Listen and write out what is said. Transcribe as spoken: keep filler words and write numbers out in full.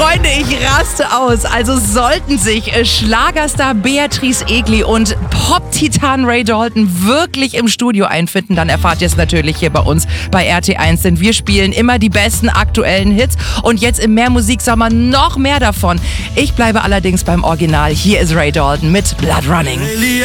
Freunde, ich raste aus. Also sollten sich Schlagerstar Beatrice Egli und Pop-Titan Ray Dalton wirklich im Studio einfinden, dann erfahrt ihr es natürlich hier bei uns bei R T eins, denn wir spielen immer die besten aktuellen Hits und jetzt im Mehrmusiksommer noch mehr davon. Ich bleibe allerdings beim Original. Hier ist Ray Dalton mit Blood Running.